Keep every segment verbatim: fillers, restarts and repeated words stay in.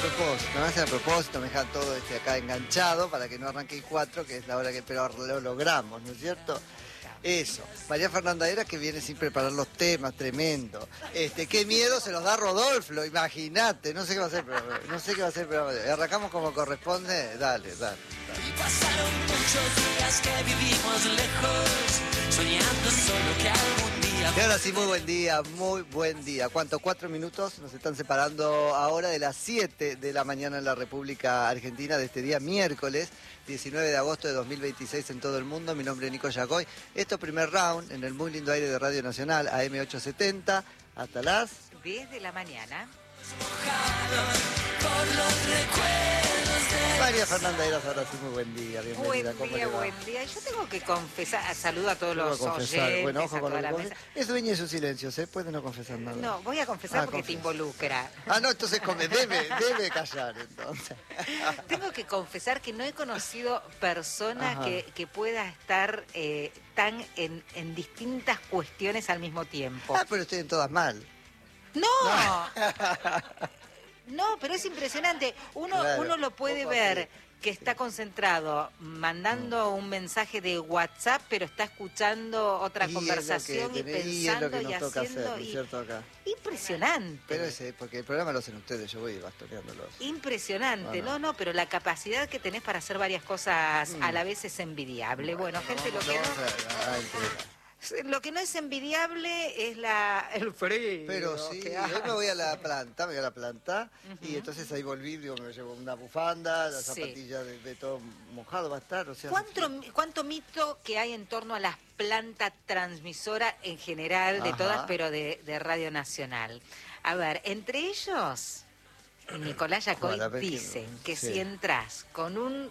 propósito, me hace a propósito, me dejan todo este acá enganchado para que no arranque el cuatro, que es la hora que pero lo logramos, ¿no es cierto? Eso. María Fernanda Era, que viene sin preparar los temas, tremendo. Este, qué miedo se los da Rodolfo, imagínate, no sé qué va a hacer, pero no sé qué va a hacer, pero arrancamos como corresponde, dale, dale, dale. Y pasaron muchos días que vivimos lejos, soñando solo que algún día... Y ahora sí, muy buen día, muy buen día. ¿Cuánto? Cuatro minutos nos están separando ahora de las siete de la mañana en la República Argentina de este día miércoles, diecinueve de agosto de dos mil veintiséis en todo el mundo. Mi nombre es Nico Yacoy. Esto primer round en el muy lindo aire de Radio Nacional, A M ochocientos setenta, hasta las... diez de la mañana. Por los recuerdos de... María Fernanda Eras, ahora sí, muy buen día, bienvenida. Buen día, buen día. Yo tengo que confesar, saludo a todos los oyentes, bueno, ojo a con toda lo la que mesa. Es dueña de sus silencios, ¿eh? Puede no confesar nada. No, voy a confesar Ah, porque confía. te involucra. Ah, no, entonces come, debe, debe callar, entonces. Tengo que confesar que no he conocido persona Ajá. que, que pueda estar eh, tan en, en distintas cuestiones al mismo tiempo. Ah, pero estoy en todas mal. ¡No! No, pero es impresionante. Uno, Claro, uno lo puede poco ver así. que está concentrado mandando un mensaje de WhatsApp, pero está escuchando otra Y conversación es y lo que tenés- y es lo pensando que y nos toca haciendo. hacer, ¿no es y- cierto, acá? Impresionante. Pero ese, porque el programa lo hacen ustedes, yo voy bastoneándolos. Impresionante, Bueno. no, no, pero la capacidad que tenés para hacer varias cosas Mm. a la vez es envidiable. Bueno, gente, lo Vamos- que vamos no, a- a entregar. lo que no es envidiable es la el frío. Pero sí, que hoy me voy a la hace. planta, me voy a la planta, y Ujú. entonces ahí volví, digo, me llevo una bufanda, la Sí. zapatilla de, de todo mojado va a estar, o sea... ¿Cuánto, ¿Cuánto mito que hay en torno a las plantas transmisoras en general de Ajá. todas, pero de, de Radio Nacional? A ver, entre ellos, Nicolás Yacoy Bueno, a ver qué- dicen que sí. si entras con un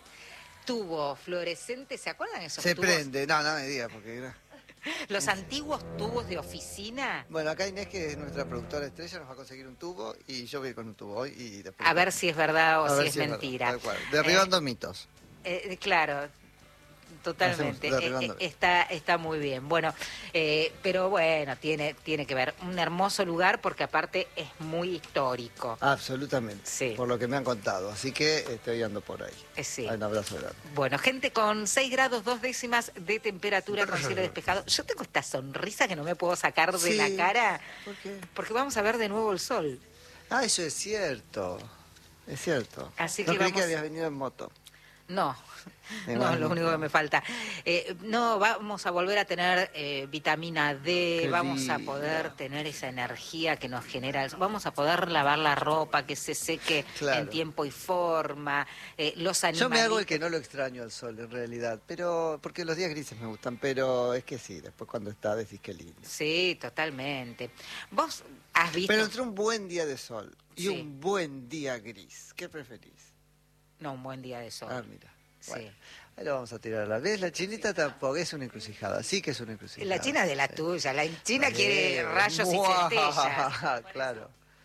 tubo fluorescente, ¿se acuerdan esos Se tubos? prende, no, no me digas, porque... Los antiguos tubos de oficina. Bueno, acá Inés, que es nuestra productora estrella, nos va a conseguir un tubo, y yo voy a ir con un tubo hoy, y después... A ver si es verdad o A si ver es si verdad, mentira. tal cual. Derribando mitos. Eh, eh, claro, totalmente. Hacemos Eh, derribando. eh, está, está muy bien. Bueno, eh, pero bueno, tiene, tiene que ver. Un hermoso lugar porque aparte es muy histórico. Absolutamente, Sí. por lo que me han contado, así que estoy ando por ahí. Eh, sí. Un abrazo grande. Bueno, gente con seis grados dos décimas de temperatura con cielo despejado. Yo tengo esta sonrisa que no me puedo sacar de Sí. la cara ¿Por qué? porque vamos a ver de nuevo el sol. Ah, eso es cierto, es cierto. Así no que creí vamos- que habías venido en moto. No, Me no, va- es lo único que me falta. Eh, no, vamos a volver a tener eh, vitamina D, Qué vamos a lindo. poder tener esa energía que nos genera, el- vamos a poder lavar la ropa, que se seque Claro. en tiempo y forma, eh, los animales. Yo me hago el que no lo extraño al sol, en realidad, pero porque los días grises me gustan, pero es que sí, después cuando está decís que lindo. Sí, totalmente. ¿Vos has visto? Pero entre un buen día de sol y Sí. un buen día gris, ¿qué preferís? No, un buen día de sol. Ah, mira. Sí. Bueno, ahí lo vamos a tirar a la vez. La chinita tampoco es una encrucijada, sí que es una encrucijada. La China es de la Sí. tuya, la China quiere Eh, rayos y ¡mua! centellas. Claro,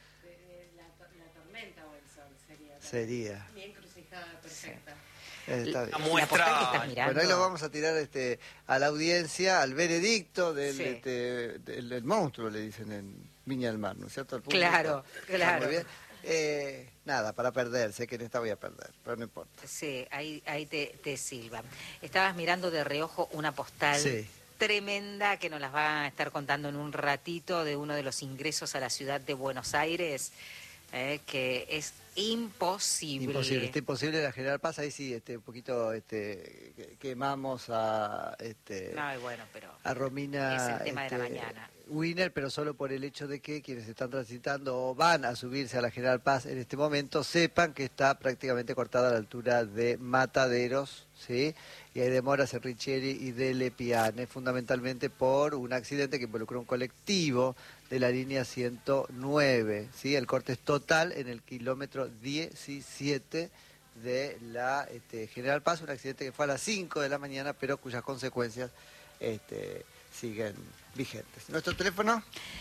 La, to- la tormenta o el sol sería. sería. Mi encrucijada perfecta. Eh, está bien. La Muestra. postal que estás mirando. Bueno, ahí lo vamos a tirar este, a la audiencia, al veredicto del, Sí. este, del, del monstruo, le dicen en Viña del Mar, ¿no es cierto? Al público. Claro, Está claro. muy bien. Eh, nada, para perder, sé que en esta voy a perder, pero no importa. Sí, ahí, ahí te, te silban. Estabas mirando de reojo una postal Sí. tremenda que nos las va a estar contando en un ratito de uno de los ingresos a la ciudad de Buenos Aires, eh, que es imposible. Imposible, está imposible la General Paz, ahí sí, este, un poquito este, que- quemamos a, este, No, y bueno, pero a Romina es el tema de la este, mañana. Winner, pero solo por el hecho de que quienes están transitando o van a subirse a la General Paz en este momento sepan que está prácticamente cortada a la altura de Mataderos, ¿sí? Y hay demoras en Richieri y Delle Piane, fundamentalmente por un accidente que involucró un colectivo de la línea ciento nueve, ¿sí? El corte es total en el kilómetro diecisiete de la este, General Paz, un accidente que fue a las cinco de la mañana, pero cuyas consecuencias este, siguen vigentes. ¿Nuestro teléfono?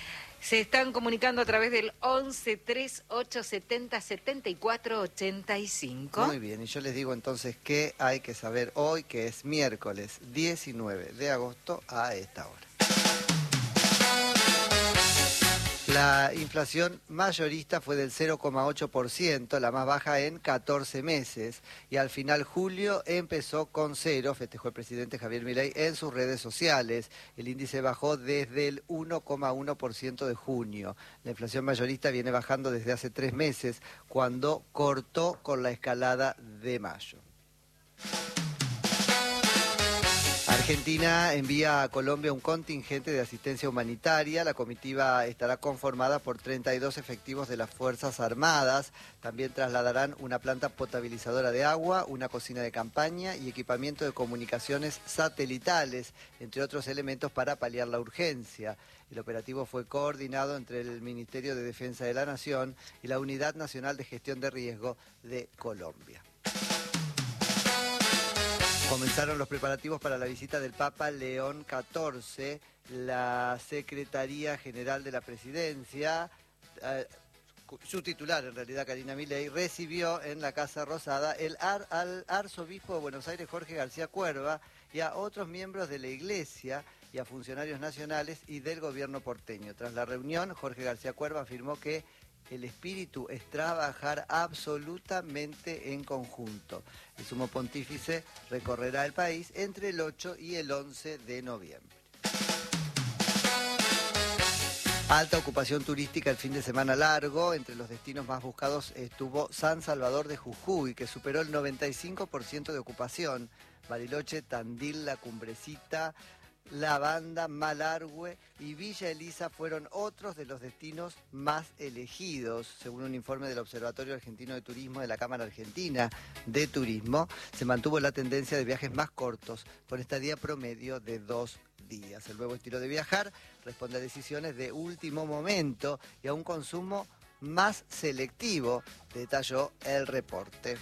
Se están comunicando a través del once tres ocho setenta setenta y cuatro ochenta y cinco. Muy bien, y yo les digo entonces qué hay que saber hoy, que es miércoles diecinueve de agosto a esta hora. La inflación mayorista fue del cero coma ocho por ciento, la más baja en catorce meses. Y al final julio empezó con cero, festejó el presidente Javier Milei en sus redes sociales. El índice bajó desde el uno coma uno por ciento de junio. La inflación mayorista viene bajando desde hace tres meses, cuando cortó con la escalada de mayo. Argentina envía a Colombia un contingente de asistencia humanitaria. La comitiva estará conformada por treinta y dos efectivos de las Fuerzas Armadas. También trasladarán una planta potabilizadora de agua, una cocina de campaña y equipamiento de comunicaciones satelitales, entre otros elementos para paliar la urgencia. El operativo fue coordinado entre el Ministerio de Defensa de la Nación y la Unidad Nacional de Gestión de Riesgo de Colombia. Comenzaron los preparativos para la visita del Papa León catorce. La Secretaría General de la Presidencia, eh, su titular en realidad, Karina Milei, recibió en la Casa Rosada el ar, al arzobispo de Buenos Aires, Jorge García Cuerva, y a otros miembros de la Iglesia y a funcionarios nacionales y del gobierno porteño. Tras la reunión, Jorge García Cuerva afirmó que el espíritu es trabajar absolutamente en conjunto. El sumo pontífice recorrerá el país entre el ocho y el once de noviembre. Alta ocupación turística el fin de semana largo. Entre los destinos más buscados estuvo San Salvador de Jujuy, que superó el noventa y cinco por ciento de ocupación. Bariloche, Tandil, La Cumbrecita, La Banda, Malargüe y Villa Elisa fueron otros de los destinos más elegidos. Según un informe del Observatorio Argentino de Turismo de la Cámara Argentina de Turismo, se mantuvo la tendencia de viajes más cortos, con estadía promedio de dos días. El nuevo estilo de viajar responde a decisiones de último momento y a un consumo más selectivo, detalló el reporte.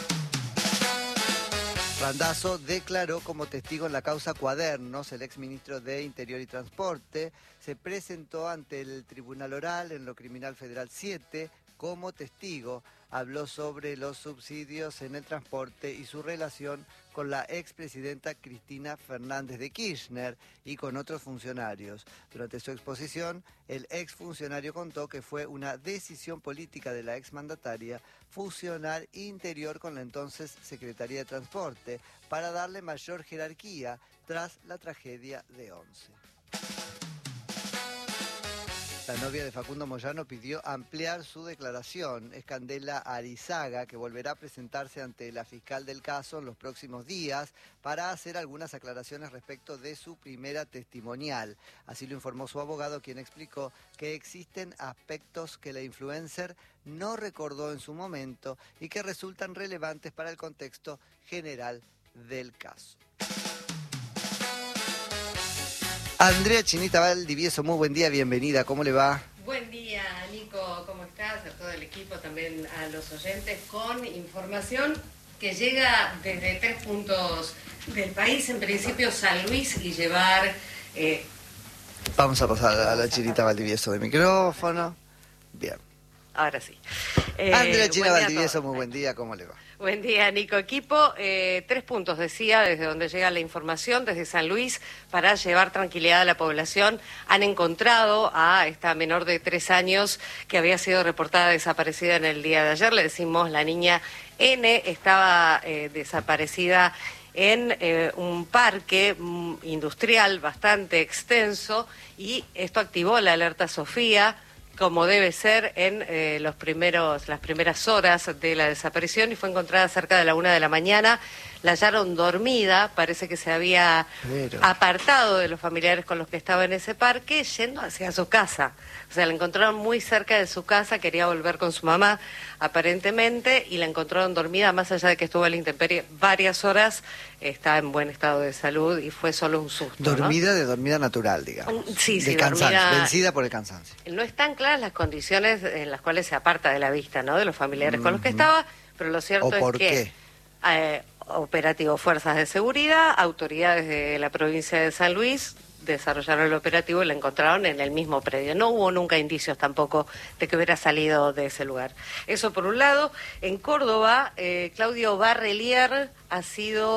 Randazzo declaró como testigo en la causa Cuadernos. El exministro de Interior y Transporte se presentó ante el Tribunal Oral en lo Criminal Federal siete como testigo. Habló sobre los subsidios en el transporte y su relación con la expresidenta Cristina Fernández de Kirchner y con otros funcionarios. Durante su exposición, el exfuncionario contó que fue una decisión política de la exmandataria fusionar Interior con la entonces Secretaría de Transporte para darle mayor jerarquía tras la tragedia de Once. La novia de Facundo Moyano pidió ampliar su declaración. Es Candela Arizaga, que volverá a presentarse ante la fiscal del caso en los próximos días para hacer algunas aclaraciones respecto de su primera testimonial. Así lo informó su abogado, quien explicó que existen aspectos que la influencer no recordó en su momento y que resultan relevantes para el contexto general del caso. Andrea Chinita Valdivieso, muy buen día, bienvenida, ¿cómo le va? Buen día, Nico, ¿cómo estás? A todo el equipo, también a los oyentes, con información que llega desde tres puntos del país, en principio San Luis, y llevar... Eh, Vamos a pasar a la Chinita Valdivieso de micrófono. Bien. Ahora sí. Eh, Andrea China Valdivieso, muy buen día, ¿cómo le va? Buen día, Nico, equipo. Eh, tres puntos, decía, desde donde llega la información, desde San Luis, para llevar tranquilidad a la población. Han encontrado a esta menor de tres años que había sido reportada desaparecida en el día de ayer. Le decimos, la niña N estaba eh, desaparecida en eh, un parque mm, industrial bastante extenso, y esto activó la alerta Sofía, como debe ser en eh, los primeros, las primeras horas de la desaparición, y fue encontrada cerca de la una de la mañana. La hallaron dormida, parece que se había Pero... apartado de los familiares con los que estaba en ese parque, yendo hacia su casa. O sea, la encontraron muy cerca de su casa, quería volver con su mamá, aparentemente, y la encontraron dormida, más allá de que estuvo a la intemperie varias horas, está en buen estado de salud y fue solo un susto. Dormida, ¿no? De dormida natural, digamos. Sí, sí, de cansancio, dormida... vencida por el cansancio. No están claras las condiciones en las cuales se aparta de la vista, ¿no?, de los familiares mm-hmm. con los que estaba, pero lo cierto ¿O por es que... qué? Eh, operativo Fuerzas de Seguridad, autoridades de la provincia de San Luis desarrollaron el operativo y la encontraron en el mismo predio. No hubo nunca indicios tampoco de que hubiera salido de ese lugar. Eso por un lado. En Córdoba, eh, Claudio Barrelier ha sido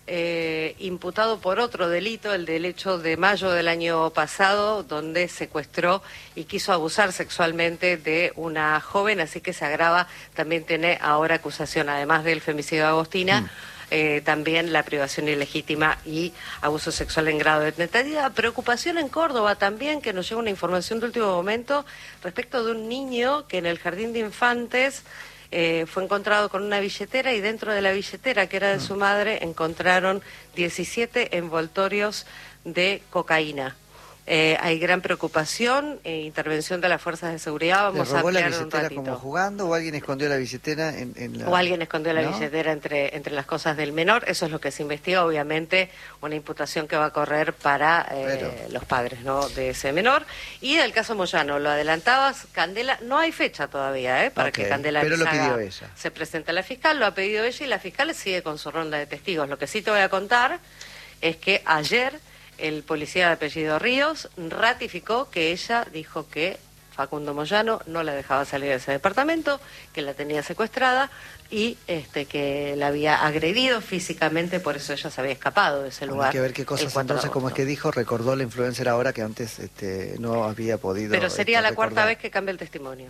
eh, imputado por otro delito, el del hecho de mayo del año pasado, donde secuestró y quiso abusar sexualmente de una joven, así que se agrava, también tiene ahora acusación, además del femicidio de Agostina, mm. eh, también la privación ilegítima y abuso sexual en grado de tentativa. Preocupación en Córdoba también, que nos llega una información de último momento respecto de un niño que en el jardín de infantes Eh, fue encontrado con una billetera y dentro de la billetera, que era de su madre, encontraron diecisiete envoltorios de cocaína. Eh, hay gran preocupación, eh, intervención de las fuerzas de seguridad. Vamos ¿Le robó a la ampliar un billetera ratito. como jugando o alguien escondió la billetera en, en la... O alguien escondió la ¿No? billetera entre, entre las cosas del menor. Eso es lo que se investiga, obviamente, una imputación que va a correr para eh, Pero... los padres, ¿no?, de ese menor. Y del caso Moyano, lo adelantabas, Candela, no hay fecha todavía, ¿eh?, para okay. que Candela Pero lo Lizaga pidió ella. se presente a la fiscal, lo ha pedido ella y la fiscal sigue con su ronda de testigos. Lo que sí te voy a contar es que ayer el policía de apellido Ríos ratificó que ella dijo que Facundo Moyano no la dejaba salir de ese departamento, que la tenía secuestrada y este que la había agredido físicamente, por eso ella se había escapado de ese lugar. Hay que ver qué cosas entonces, como es que dijo, recordó la influencer ahora que antes este, no había podido. Pero sería este, la cuarta recordar. vez que cambia el testimonio.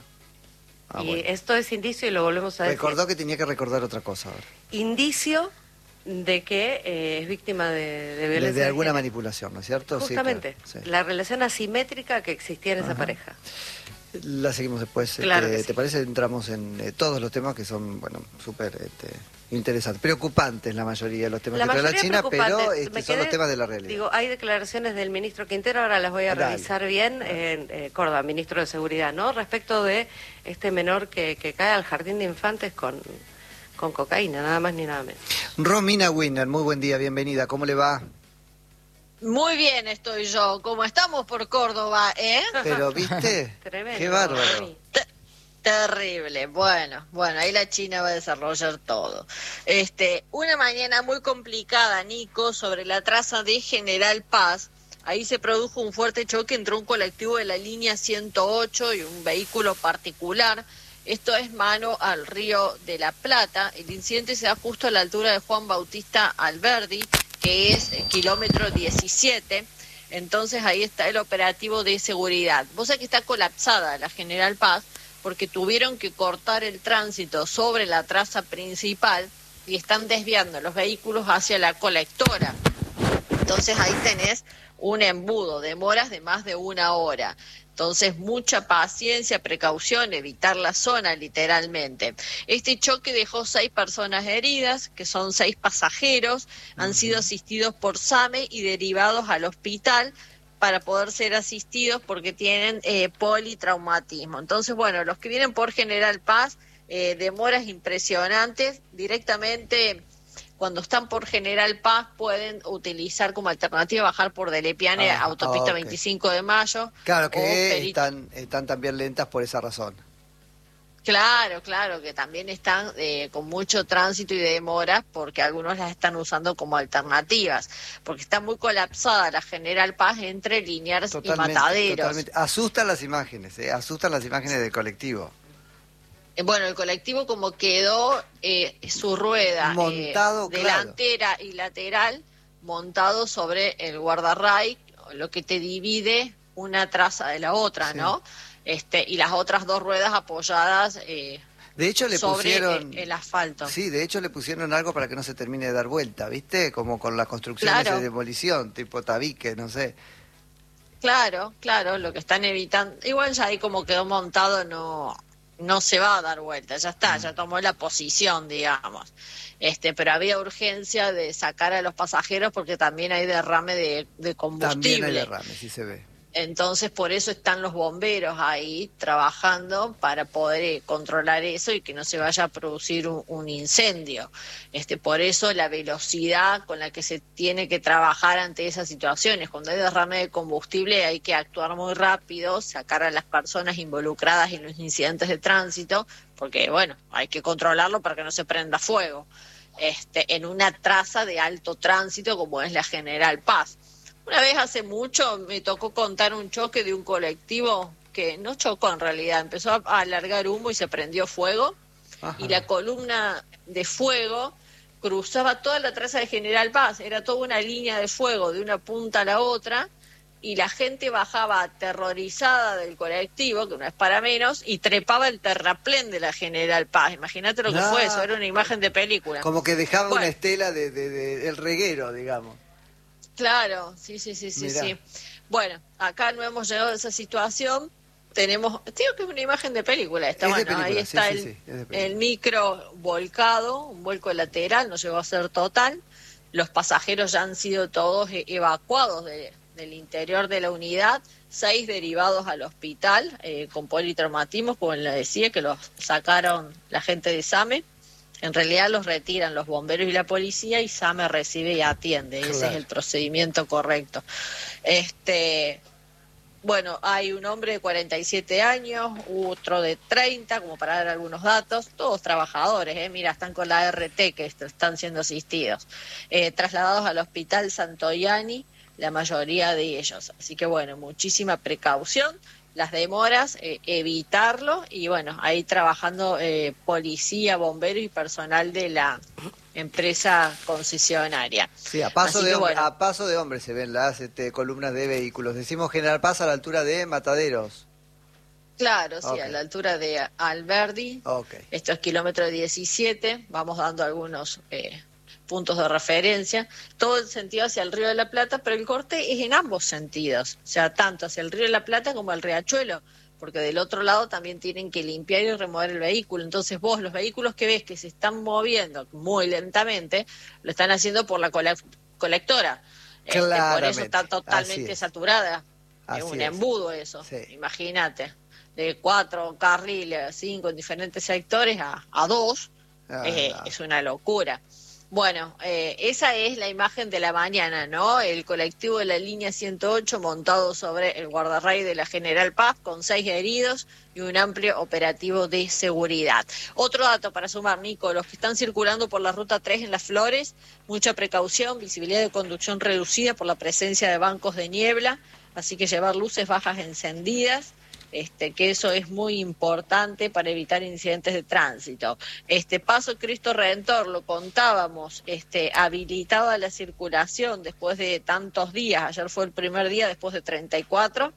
Ah, y bueno. esto es indicio y lo volvemos a decir. Recordó que tenía que recordar otra cosa ahora. Indicio de que eh, es víctima de, de violencia. De, de alguna género. manipulación, ¿no es cierto? Justamente, sí, claro, sí. La relación asimétrica que existía en Ajá. esa pareja. La seguimos después. Claro este, que ¿Te sí. parece? Entramos en eh, todos los temas que son, bueno, súper este, interesantes. Preocupantes la mayoría de los temas La que trae la mayoría China, pero preocupantes. este, Me son quedé- los temas de la realidad. Digo, hay declaraciones del ministro Quintero, ahora las voy a Dale. revisar bien, en eh, Córdoba, ministro de Seguridad, ¿no? Respecto de este menor que, que cae al jardín de infantes con, con cocaína, nada más ni nada menos. Romina Winner, muy buen día, bienvenida. ¿Cómo le va? Muy bien estoy yo, como estamos por Córdoba, ¿eh? Pero, ¿viste? Tremendo. Qué bárbaro. Rami. Te- Terrible. Bueno, bueno, ahí la China va a desarrollar todo. Este, una mañana muy complicada, Nico, sobre la traza de General Paz. Ahí se produjo un fuerte choque entre un colectivo de la línea ciento ocho y un vehículo particular. Esto es mano al Río de la Plata. El incidente se da justo a la altura de Juan Bautista Alberdi, que es eh, kilómetro diecisiete. Entonces ahí está el operativo de seguridad. Vos sabés que está colapsada la General Paz porque tuvieron que cortar el tránsito sobre la traza principal y están desviando los vehículos hacia la colectora. Entonces ahí tenés un embudo, demoras de más de una hora. Entonces, mucha paciencia, precaución, evitar la zona literalmente. Este choque dejó seis personas heridas, que son seis pasajeros, han sido asistidos por SAME y derivados al hospital para poder ser asistidos porque tienen eh, politraumatismo. Entonces, bueno, los que vienen por General Paz, eh, demoras impresionantes, directamente cuando están por General Paz pueden utilizar como alternativa bajar por Delepiane, Ah, autopista ok. veinticinco de mayo. Claro o que Perito- están, están también lentas por esa razón. Claro, claro, que también están eh, con mucho tránsito y demoras porque algunos las están usando como alternativas, porque está muy colapsada la General Paz entre Liniers y Totalmente, Mataderos. totalmente. Asustan las imágenes, ¿eh? Asustan las imágenes del colectivo. Eh, Bueno, el colectivo como quedó eh, su rueda Montado, eh, delantera y lateral montado sobre el guardarray, lo que te divide una traza de la otra, Sí. ¿no? Este, y las otras dos ruedas apoyadas eh, De hecho le sobre pusieron... el, el asfalto. Sí, de hecho le pusieron algo para que no se termine de dar vuelta, ¿viste? Como con las construcciones Claro. de demolición, tipo tabique, no sé. Claro, claro, lo que están evitando. Igual ya ahí como quedó montado no no se va a dar vuelta, ya está, ya tomó la posición, digamos. Este, pero había urgencia de sacar a los pasajeros porque también hay derrame de, de combustible. También hay derrame, sí se ve. Entonces, por eso están los bomberos ahí trabajando para poder eh, controlar eso y que no se vaya a producir un, un incendio. Este, por eso la velocidad con la que se tiene que trabajar ante esas situaciones. Cuando hay derrame de combustible hay que actuar muy rápido, sacar a las personas involucradas en los incidentes de tránsito, porque, bueno, hay que controlarlo para que no se prenda fuego. Este, en una traza de alto tránsito como es la General Paz. Una vez hace mucho me tocó contar un choque de un colectivo que no chocó en realidad, empezó a alargar humo y se prendió fuego. Ajá. Y la columna de fuego cruzaba toda la traza de General Paz, era toda una línea de fuego de una punta a la otra, y la gente bajaba aterrorizada del colectivo, que no es para menos, y trepaba el terraplén de la General Paz. Imagínate lo que No. fue eso, era una imagen de película. Como que dejaba Bueno. una estela de, de, de- del reguero, digamos. Claro, sí, sí, sí, sí, Mirá. sí. Bueno, acá no hemos llegado a esa situación. Tenemos, digo que es una imagen de película esta, Es de bueno, ahí película, sí, está sí, el, sí, es de película. el micro volcado, un vuelco lateral, no llegó a ser total. Los pasajeros ya han sido todos e- evacuados de- del interior de la unidad, seis derivados al hospital eh, con politraumatismos, como le decía, que los sacaron la gente de SAME. En realidad los retiran los bomberos y la policía y SAME recibe y atiende. Ese Claro. es el procedimiento correcto. Este, bueno, hay un hombre de cuarenta y siete años, otro de treinta, como para dar algunos datos, todos trabajadores, ¿eh? Mira, están con la R T que est- están siendo asistidos, eh, trasladados al hospital Santoyani, la mayoría de ellos. Así que bueno, muchísima precaución, las demoras, eh, evitarlo, y bueno, ahí trabajando eh, policía, bomberos y personal de la empresa concesionaria. Sí, a paso, Así de que hombre, bueno. a paso de hombre se ven las este, columnas de vehículos. Decimos General Paz a la altura de Mataderos. Claro, sí, Ok. a la altura de Alberdi. Ok. Esto es kilómetro diecisiete, vamos dando algunos eh, puntos de referencia, todo el sentido hacia el Río de la Plata, pero el corte es en ambos sentidos, o sea, tanto hacia el Río de la Plata como el Riachuelo, porque del otro lado también tienen que limpiar y remover el vehículo. Entonces vos, los vehículos que ves que se están moviendo muy lentamente, lo están haciendo por la cole- colectora. Este, por Claramente, eso está así totalmente es. saturada. Así es un es. embudo eso, Sí. imagínate. De cuatro carriles, cinco en diferentes sectores a, a dos, Ah, eh, no. es una locura. Bueno, eh, esa es la imagen de la mañana, ¿no? El colectivo de la línea ciento ocho montado sobre el guardarray de la General Paz con seis heridos y un amplio operativo de seguridad. Otro dato para sumar, Nico, los que están circulando por la ruta tres en Las Flores, mucha precaución, visibilidad de conducción reducida por la presencia de bancos de niebla, así que llevar luces bajas encendidas. Este, que eso es muy importante para evitar incidentes de tránsito. Este Paso Cristo Redentor, lo contábamos, este, habilitada la circulación después de tantos días, ayer fue el primer día después de treinta y cuatro,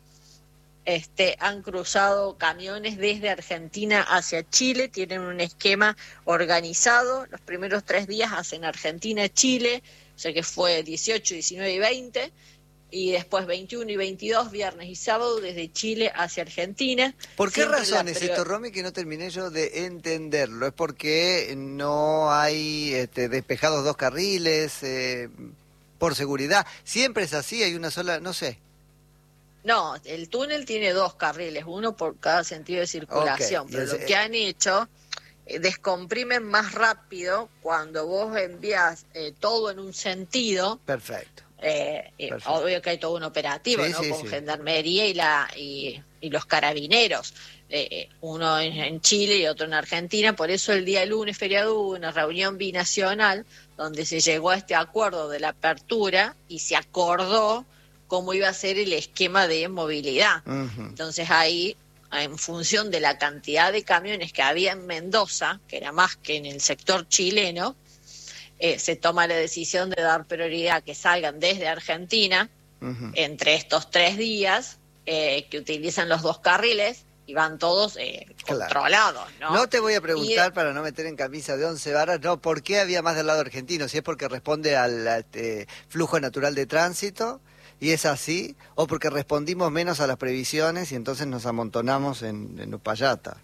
este, han cruzado camiones desde Argentina hacia Chile, tienen un esquema organizado, los primeros tres días hacen Argentina-Chile, o sea que fue dieciocho, diecinueve y veinte, y después veintiuno y veintidós, viernes y sábado, desde Chile hacia Argentina. ¿Por qué Siempre razón la es prior- esto, Romy, que no terminé yo de entenderlo? ¿Es porque no hay este, despejados dos carriles eh, por seguridad? ¿Siempre es así? ¿Hay una sola? No sé. No, el túnel tiene dos carriles, uno por cada sentido de circulación, Ok, y pero ese- lo que han hecho, eh, descomprimen más rápido cuando vos envías eh, todo en un sentido. Perfecto. Eh, eh, Perfecto. obvio que hay todo un operativo, Sí, ¿no? sí, Con sí. gendarmería y la y, y los carabineros, eh, eh, uno en, en Chile y otro en Argentina. Por eso el día lunes feriado hubo una reunión binacional donde se llegó a este acuerdo de la apertura y se acordó cómo iba a ser el esquema de movilidad. Ujú. Entonces ahí, en función de la cantidad de camiones que había en Mendoza, que era más que en el sector chileno, eh, se toma la decisión de dar prioridad a que salgan desde Argentina Ujú. entre estos tres días, eh, que utilizan los dos carriles y van todos eh, Claro. controlados, ¿no? No te voy a preguntar, Y- para no meter en camisa de once varas, no, ¿por qué había más del lado argentino? Si es porque responde al este, flujo natural de tránsito, y es así, o porque respondimos menos a las previsiones y entonces nos amontonamos en, en Upayata.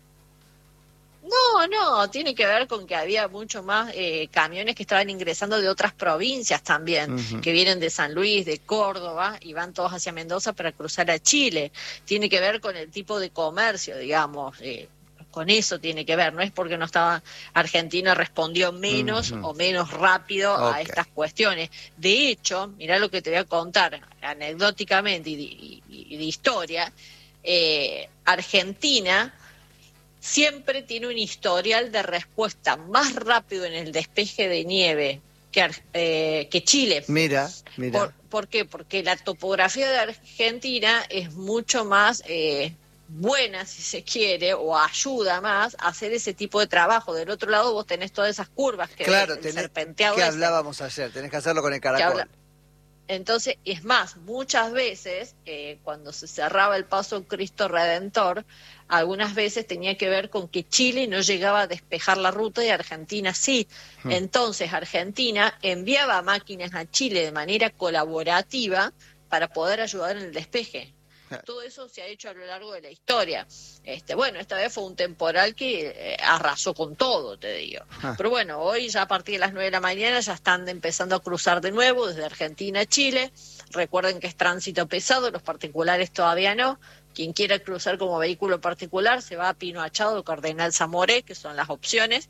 No, no, tiene que ver con que había mucho más eh, camiones que estaban ingresando de otras provincias también, Ujú. que vienen de San Luis, de Córdoba, y van todos hacia Mendoza para cruzar a Chile. Tiene que ver con el tipo de comercio, digamos, eh, con eso tiene que ver, no es porque no estaba Argentina respondió menos Ujú. o menos rápido Ok. a estas cuestiones. De hecho, mirá lo que te voy a contar anecdóticamente y de, y- y de historia, eh, Argentina siempre tiene un historial de respuesta más rápido en el despeje de nieve que, Ar- eh, que Chile. Mira, mira. ¿Por, por qué? Porque la topografía de Argentina es mucho más eh, buena, si se quiere, o ayuda más a hacer ese tipo de trabajo. Del otro lado vos tenés todas esas curvas que Claro, el tenés, serpenteado que ese. hablábamos ayer, tenés que hacerlo con el caracol. Habla... Entonces, es más, muchas veces, eh, cuando se cerraba el paso Cristo Redentor, algunas veces tenía que ver con que Chile no llegaba a despejar la ruta y Argentina sí. Hmm. Entonces, Argentina enviaba máquinas a Chile de manera colaborativa para poder ayudar en el despeje. Todo eso se ha hecho a lo largo de la historia. Este, bueno, esta vez fue un temporal que eh, arrasó con todo, te digo. Ah. Pero bueno, hoy ya a partir de las nueve de la mañana ya están empezando a cruzar de nuevo desde Argentina a Chile. Recuerden que es tránsito pesado, los particulares todavía no. Quien quiera cruzar como vehículo particular se va a Pino Achado o Cardenal Zamoré, que son las opciones.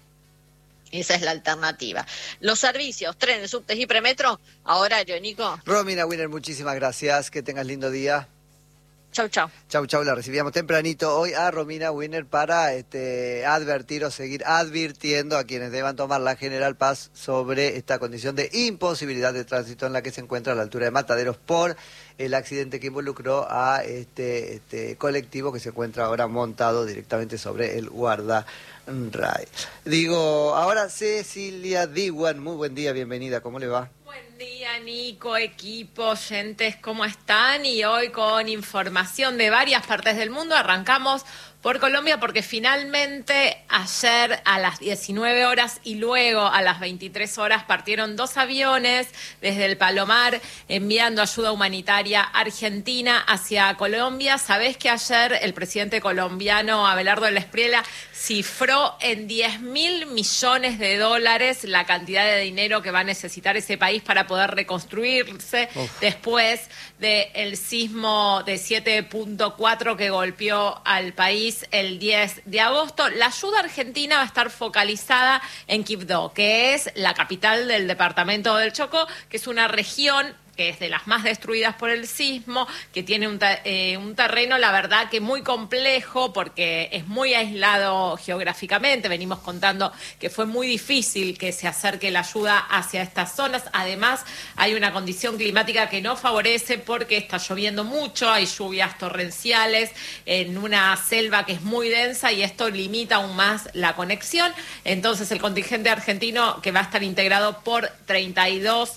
Esa es la alternativa. Los servicios, trenes, subtes y premetro, a horario, Nico. Romina Winner, muchísimas gracias. Que tengas lindo día. Chau, chau. Chau, chau. La recibíamos tempranito hoy a Romina Winner para este, advertir o seguir advirtiendo a quienes deban tomar la General Paz sobre esta condición de imposibilidad de tránsito en la que se encuentra a la altura de Mataderos por el accidente que involucró a este, este colectivo que se encuentra ahora montado directamente sobre el guardarray. Digo, ahora Cecilia Diwan, muy buen día, bienvenida, ¿cómo le va? Buen día, Nico, equipo, oyentes, ¿cómo están? Y hoy con información de varias partes del mundo arrancamos por Colombia porque finalmente ayer a las diecinueve horas y luego a las veintitrés horas partieron dos aviones desde el Palomar enviando ayuda humanitaria argentina hacia Colombia. Sabés que ayer el presidente colombiano Abelardo del Espriella cifró en diez mil millones de dólares la cantidad de dinero que va a necesitar ese país para poder reconstruirse Uf. después del sismo de siete punto cuatro que golpeó al país el diez de agosto. La ayuda argentina va a estar focalizada en Quibdó, que es la capital del departamento del Chocó, que es una región que es de las más destruidas por el sismo, que tiene un, eh, un terreno, la verdad, que muy complejo porque es muy aislado geográficamente. Venimos contando que fue muy difícil que se acerque la ayuda hacia estas zonas. Además, hay una condición climática que no favorece porque está lloviendo mucho, hay lluvias torrenciales en una selva que es muy densa y esto limita aún más la conexión. Entonces, el contingente argentino, que va a estar integrado por treinta y dos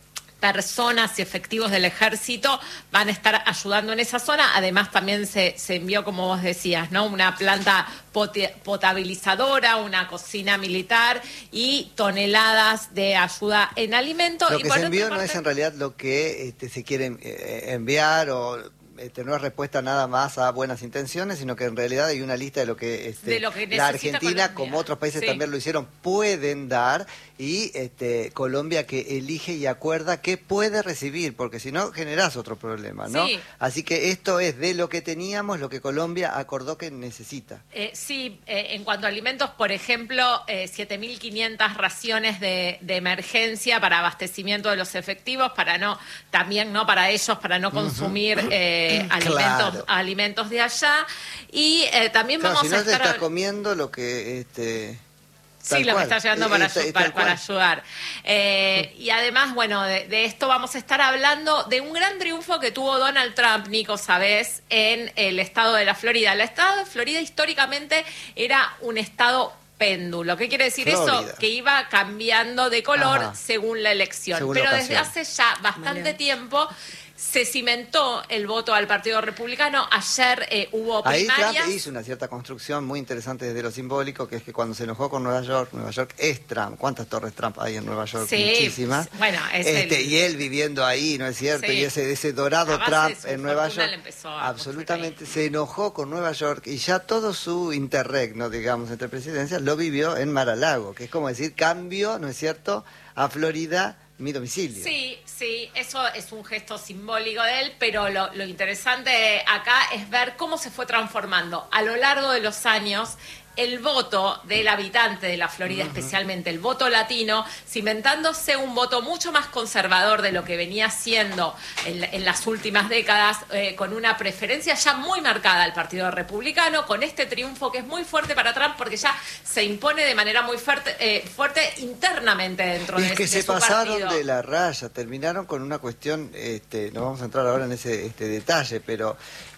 personas y efectivos del ejército, van a estar ayudando en esa zona. Además también se, se envió, como vos decías, ¿no?, una planta pot- potabilizadora, una cocina militar y toneladas de ayuda en alimentos. Lo y que por se envió parte... no es en realidad lo que este, se quiere eh, enviar o... Este, no es respuesta nada más a buenas intenciones, sino que en realidad hay una lista de lo que, este, de lo que la Argentina, Colombia. como otros países sí. también lo hicieron, pueden dar, y este, Colombia que elige y acuerda qué puede recibir, porque si no generás otro problema, ¿no? Sí. Así que esto es de lo que teníamos, lo que Colombia acordó que necesita. Eh, sí, eh, en cuanto a alimentos, por ejemplo, eh, siete mil quinientas raciones de, de emergencia para abastecimiento de los efectivos, para no, también no para ellos, para no consumir uh-huh. eh, alimentos, claro. alimentos de allá. Y eh, también claro, vamos si no a estar... te estás comiendo lo que... Este... Sí, lo cual. que está llegando para, Esta, esta para, para ayudar. Eh, y además, bueno, de, de esto vamos a estar hablando de un gran triunfo que tuvo Donald Trump, Nico, sabés, en el estado de la Florida. El estado de Florida históricamente era un estado péndulo. ¿Qué quiere decir Florida. Eso? Que iba cambiando de color Ajá. según la elección. Según Pero la desde hace ya bastante vale. tiempo... se cimentó el voto al Partido Republicano. Ayer eh, hubo primarias. Ahí Trump hizo una cierta construcción muy interesante desde lo simbólico, que es que cuando se enojó con Nueva York, Nueva York es Trump. ¿Cuántas torres Trump hay en Nueva York? Sí, muchísimas. Bueno, es este, el... Y él viviendo ahí, ¿no es cierto? Sí. Y ese, ese dorado Trump en Nueva York. Absolutamente se enojó con Nueva York y ya todo su interregno, digamos, entre presidencias, lo vivió en Mar-a-Lago, que es como decir, cambio, ¿no es cierto?, a Florida, mi domicilio. Sí, sí, eso es un gesto simbólico de él, pero lo, lo interesante acá es ver cómo se fue transformando a lo largo de los años el voto del habitante de la Florida, uh-huh. especialmente el voto latino, cimentándose un voto mucho más conservador de lo que venía siendo en, en las últimas décadas, eh, con una preferencia ya muy marcada al Partido Republicano, con este triunfo que es muy fuerte para Trump, porque ya se impone de manera muy fuerte, eh, fuerte internamente dentro y de, es que de se su pasaron partido. de la raya, terminaron con una cuestión, este, no vamos a entrar ahora en ese este detalle, pero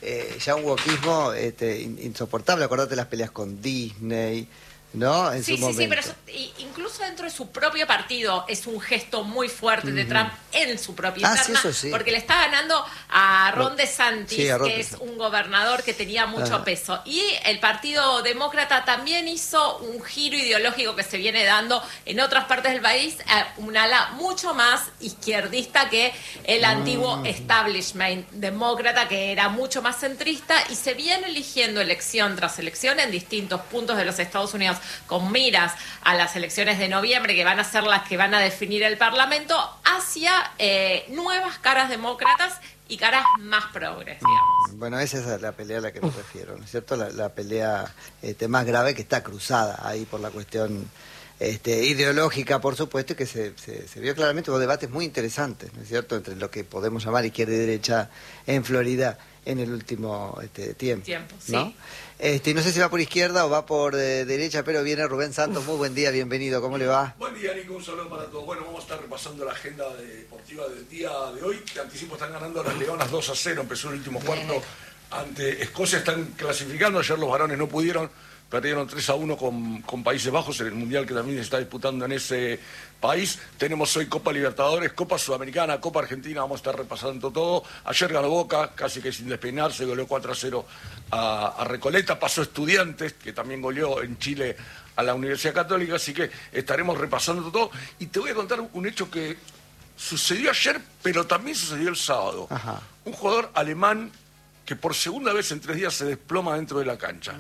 eh, ya un wokismo este, in- insoportable. Acordate las peleas con Disney, ¿no? En Sí, su sí, sí, momento. pero eso- y- incluso dentro de su propio partido es un gesto muy fuerte de Trump en su propia Ah, sí, interna, eso sí. porque le está ganando a Ron Ro- DeSantis, sí, a Ron que es DeSantis. un gobernador que tenía mucho Ajá. peso. Y el Partido Demócrata también hizo un giro ideológico que se viene dando en otras partes del país, a un ala mucho más izquierdista que el antiguo Mm. establishment demócrata, que era mucho más centrista, y se viene eligiendo elección tras elección en distintos puntos de los Estados Unidos con miras a las elecciones de noviembre, que van a ser las que van a definir el Parlamento, hacia eh, nuevas caras demócratas y caras más progres, digamos. Bueno, esa es la pelea a la que me refiero, ¿no es cierto? La, la pelea este, más grave que está cruzada ahí por la cuestión este, ideológica, por supuesto, y que se, se, se vio claramente hubo debates muy interesantes, ¿no es cierto?, entre lo que podemos llamar izquierda y derecha en Florida en el último este, tiempo. Tiempo, ¿no? sí. Este, no sé si va por izquierda o va por eh, derecha, pero viene Rubén Santos. Muy buen día, bienvenido. ¿Cómo le va? Buen día, Nico, un saludo para todos. Bueno, vamos a estar repasando la agenda deportiva del día de hoy. Te anticipo, están ganando las Leonas dos a cero, empezó el último cuarto ante Escocia, están clasificando. Ayer los varones no pudieron, perdieron tres a uno con, con Países Bajos en el Mundial que también se está disputando en ese país. Tenemos hoy Copa Libertadores, Copa Sudamericana, Copa Argentina, vamos a estar repasando todo. Ayer ganó Boca, casi que sin despeinarse, goleó cuatro a cero a, a Recoleta, pasó Estudiantes, que también goleó en Chile a la Universidad Católica, así que estaremos repasando todo. Y te voy a contar un hecho que sucedió ayer, pero también sucedió el sábado. Ajá. Un jugador alemán que por segunda vez en tres días se desploma dentro de la cancha.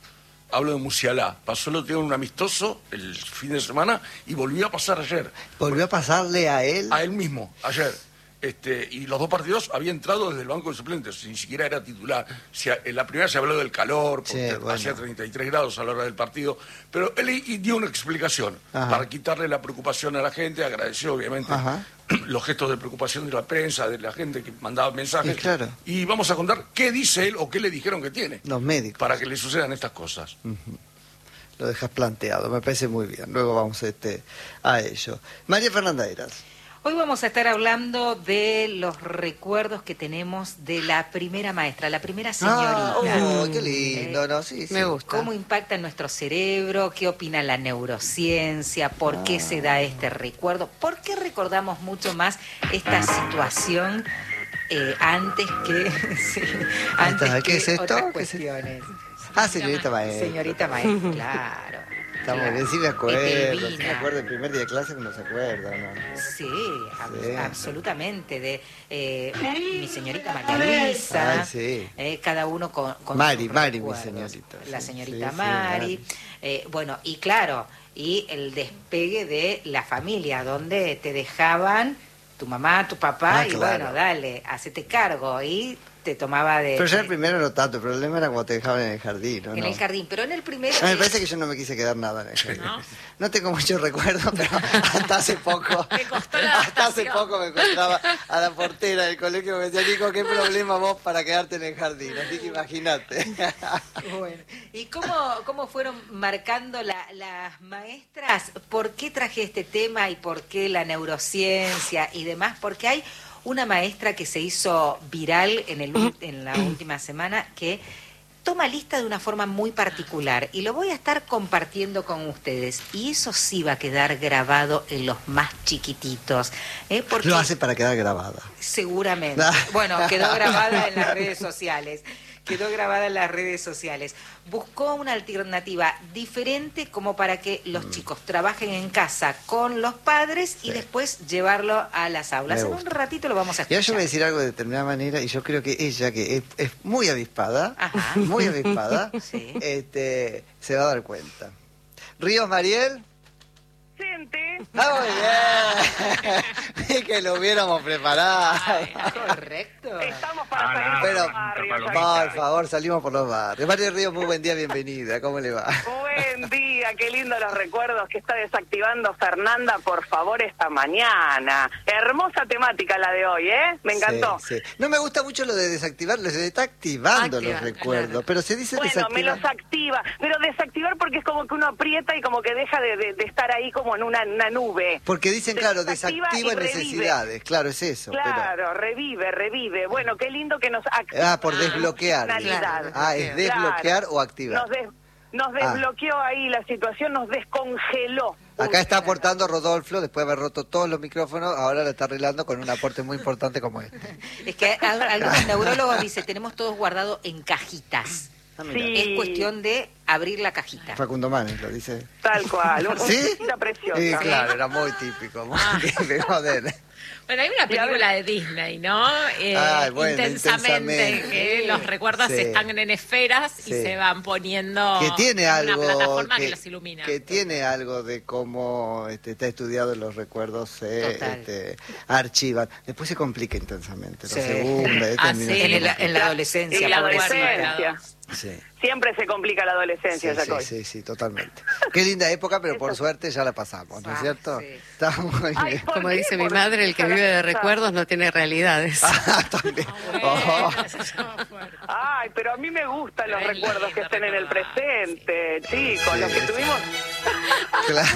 Hablo de Musialá. Pasó el otro día un amistoso el fin de semana y volvió a pasar ayer. ¿Volvió a pasarle a él? A él mismo, ayer. Este, y los dos partidos había entrado desde el banco de suplentes, ni siquiera era titular. Si a- en la primera se habló del calor, porque Sí, bueno. hacía treinta y tres grados a la hora del partido, pero él y- y dio una explicación Ajá. para quitarle la preocupación a la gente, agradeció obviamente Ajá. los gestos de preocupación de la prensa, de la gente que mandaba mensajes. Y claro. Y vamos a contar qué dice él o qué le dijeron que tiene, Los médicos. para que le sucedan estas cosas. Lo dejas planteado, me parece muy bien. Luego vamos este, a ello. María Fernanda Eras. Hoy vamos a estar hablando de los recuerdos que tenemos de la primera maestra, la primera señorita. Ah, oh, qué lindo, Eh, ¿no? Sí, sí. me gusta. ¿Cómo impacta en nuestro cerebro? ¿Qué opina la neurociencia? ¿Por qué se da este recuerdo? ¿Por qué recordamos mucho más esta situación eh, antes que sí, antes está. ¿Qué que es esto? otras ¿Qué es esto? cuestiones? Ah, señorita maestra. Señorita maestra, claro. Está muy claro. bien, sí me acuerdo. Sí Etelvina. me acuerdo el primer día de clase que no se acuerda, ¿no? Sí, ab- Sí. absolutamente. De eh, mi señorita María Luisa, Ay, sí. eh, cada uno con, con Mari, sus Mari, mi recuerdos. señorita, La sí, señorita sí, sí, Mari. Mari. Eh, bueno, y claro, y el despegue de la familia, donde te dejaban tu mamá, tu papá, Ah, y claro. bueno, dale, hacete cargo. Y te tomaba de... Pero ya el de- primero no tanto, el problema era cuando te dejaban en el jardín, ¿no? en el jardín, pero en el primero... Ah, me parece que yo no me quise quedar nada en el jardín. ¿No? No tengo mucho recuerdo, pero hasta hace poco, Te costó la hasta hace adaptación. poco me encontraba a la portera del colegio que me decía, Nico, ¿qué problema vos para quedarte en el jardín? Así que imagínate. Bueno, ¿y cómo, cómo fueron marcando la- las maestras? ¿Por qué traje este tema y por qué la neurociencia y demás? Porque hay una maestra que se hizo viral en, el, ul- en la última semana que toma lista de una forma muy particular y lo voy a estar compartiendo con ustedes. Y eso sí va a quedar grabado en los más chiquititos. ¿eh? Porque Lo hace para quedar grabada. seguramente. Bueno, quedó grabada en las redes sociales. Quedó grabada en las redes sociales. Buscó una alternativa diferente como para que los Mm. chicos trabajen en casa con los padres y Sí. después llevarlo a las aulas. Me En un gusta. ratito lo vamos a Y ahora escuchar. yo voy a decir algo de determinada manera y yo creo que ella, que es, es muy avispada, Ajá. muy avispada, Sí. este, se va a dar cuenta. Ríos Mariel. Gente, ¡Ah, muy bien! Ni que lo hubiéramos preparado. Correcto. estamos para Ah, salir no, por Pero, los barrios. por favor, salimos por los barrios. María Ríos, muy buen día, bienvenida. ¿Cómo le va? Buen día. diga, qué lindo los recuerdos que está desactivando Fernanda, por favor, esta mañana. Hermosa temática la de hoy, ¿eh? Me encantó. Sí, sí. No me gusta mucho lo de desactivar, lo de está activando Activa, los recuerdos, claro. pero se dice Bueno, me desactivar. los activa, pero desactivar porque es como que uno aprieta y como que deja de, de, de estar ahí como en una, una nube. Porque dicen, claro, Desactiva desactiva y revive. necesidades, claro, es eso. Claro, revive, revive. Bueno, qué lindo que nos Pero... activa. Ah, por desbloquear. funcionalidad. Claro. Ah, es desbloquear Claro. o activar. Nos, des- nos Ah. desbloqueó ahí la situación, nos descongeló. Acá está aportando Rodolfo, después de haber roto todos los micrófonos, ahora lo está arreglando con un aporte muy importante como este. Es que al- algunos neurólogos dicen, tenemos todos guardado en cajitas. Ah, mira. Sí. Es cuestión de abrir la cajita. Facundo Manes lo dice. Tal cual, un- ¿Sí? una cosita preciosa. Sí, claro, era muy típico, muy típico, joder. Bueno, hay una película de Disney, ¿no? Eh, Ay, bueno, intensamente, Intensamente. que los recuerdos Sí. están en esferas y Sí. se van poniendo Que tiene en algo una plataforma que, que, los ilumina. que tiene algo de cómo este, está estudiado en los recuerdos, se Total. este, archivan. Después se complica intensamente. La Sí. segunda, Ah, termina sí. En, el- siendo en la adolescencia, En la pobrecita. adolescencia. Sí. Siempre se complica la adolescencia, Sí, sí, Jacoy. sí, sí, totalmente. Qué linda época, pero por Eso- suerte ya la pasamos, ¿no es Ah, cierto? sí. Está muy Ay, bien. ¿por Como qué? dice mi Por- madre, el que vive de recuerdos no tiene realidades. Ah, también. Oh, Ay, pero a mí me gustan los Es recuerdos lindo que estén en el recordar. presente, chicos, Sí, los que sí. tuvimos... claro.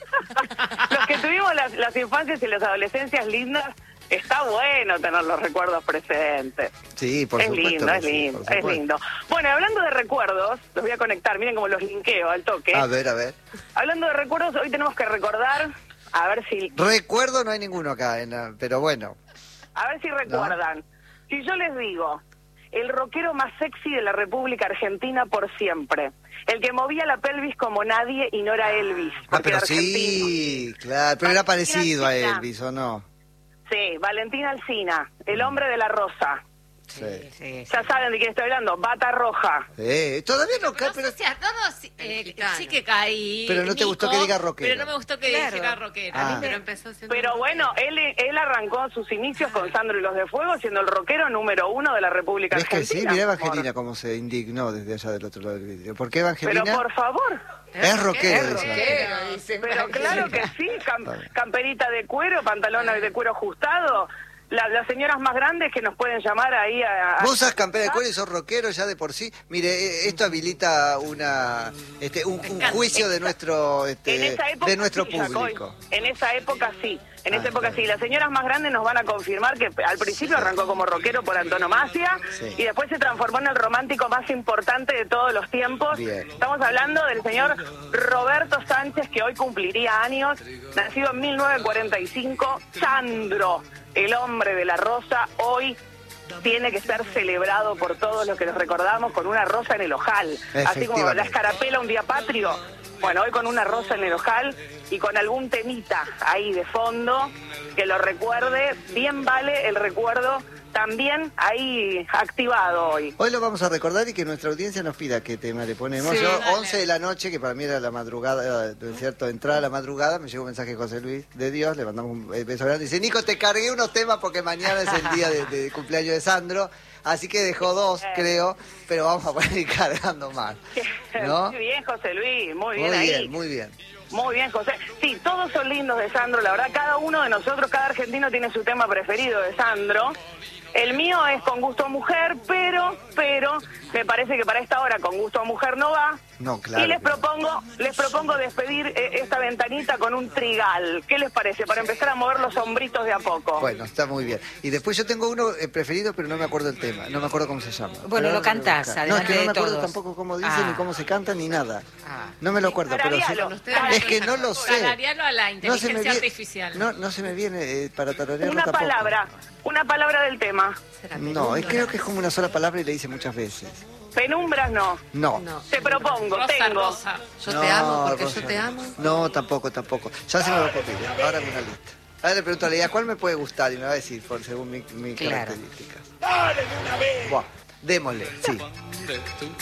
Los que tuvimos las, las infancias y las adolescencias lindas, está bueno tener los recuerdos presentes. Sí, por es supuesto. lindo, que es sí, lindo, por es supuesto. lindo. Bueno, hablando de recuerdos, los voy a conectar, miren cómo los linkeo al toque. A ver, a ver. Hablando de recuerdos, hoy tenemos que recordar, a ver si, Recuerdo no hay ninguno acá, en la- pero bueno. a ver si recuerdan. Si yo les digo, el rockero más sexy de la República Argentina por siempre, el que movía la pelvis como nadie y no era Elvis. Ah, porque pero era argentino. sí, claro, pero era parecido a Alsina. Elvis, ¿o no? Sí, Valentín Alsina, el hombre de la rosa. Sí. Sí, sí. Ya saben de quién estoy hablando, Bata Roja. Sí, todavía no cae, No pero... sé si a todos eh, El gitano. sí que caí. Pero no te Nico, gustó que diga rockero. Pero no me gustó que Claro. dijera rockero. Ah. Pero empezó siendo Pero bueno, él, él arrancó sus inicios con Sandro y los de Fuego, siendo el rockero número uno de la República ¿Ves que sí? Argentina. Mirá Evangelina cómo se indignó desde allá del otro lado del vidrio. ¿Por qué Evangelina? Pero por favor, Es rockero, Es dice rockero, Evangelina. dice pero Evangelina. claro que sí, cam- Está bien. camperita de cuero, pantalones de cuero ajustado. La- las señoras más grandes que nos pueden llamar ahí a... a- Vos usás campera de cuero y sos rockero ya de por sí. Mire, eh, esto habilita una este, un, un juicio de nuestro En este, esa época de nuestro sí, Jacoy. público. En esa época sí. En Ah, esa época está sí. bien. Las señoras más grandes nos van a confirmar que al principio arrancó como rockero por antonomasia Sí. y después se transformó en el romántico más importante de todos los tiempos. Bien. Estamos hablando del señor Roberto Sánchez, que hoy cumpliría años, nacido en mil novecientos cuarenta y cinco. Sandro, el hombre de la rosa, hoy tiene que ser celebrado por todos los que los recordamos con una rosa en el ojal. Así como la Efectivamente. escarapela un día patrio. Bueno, hoy con una rosa en el ojal y con algún temita ahí de fondo que lo recuerde. Bien vale el recuerdo también ahí activado hoy. Hoy lo vamos a recordar y que nuestra audiencia nos pida qué tema le ponemos. Sí, Yo, dale. once de la noche, que para mí era la madrugada, ¿no es cierto? Entrada a la madrugada, me llegó un mensaje de José Luis de Dios, le mandamos un beso grande. Dice, Nico, te cargué unos temas porque mañana es el día de, de cumpleaños de Sandro, así que dejó dos, creo, pero vamos a poner cargando más. ¿No? Muy bien, José Luis, muy bien Muy ahí. bien, muy bien. Muy bien, José. Sí, todos son lindos de Sandro, la verdad, cada uno de nosotros, cada argentino tiene su tema preferido de Sandro. El mío es Con Gusto a Mujer, pero, pero, me parece que para esta hora Con Gusto a Mujer no va. No, claro. Y les que no. propongo, les propongo despedir eh, esta ventanita con un trigal. ¿Qué les parece? Para empezar a mover los hombritos de a poco. Bueno, está muy bien. Y después yo tengo uno eh, preferido, pero no me acuerdo el tema. No me acuerdo cómo se llama. Bueno, Pero lo ahora voy a cantás, buscar. No, es que adelante no me de acuerdo todos. tampoco cómo dice, Ah. ni cómo se canta, ni nada. Ah. No me lo acuerdo, pero sí. Tararealo. Es que no lo sé. Tararealo a la No se me inteligencia viene- artificial. No, no se me viene eh, para tararearlo Una tampoco. palabra, una palabra del tema. No, es, creo que es como una sola palabra y le dice muchas veces. Penumbras no. No. No. Te propongo, Rosa, tengo. rosa. Yo No, te amo porque Rosa, yo te amo. No, tampoco, tampoco. Ya se me va a ocurrir. Ahora una lista. Ahora le pregunto a Leia, ¿cuál me puede gustar? Y me va a decir, por según mi, mi Claro. características. ¡Dale una vez! Buah, démosle, sí.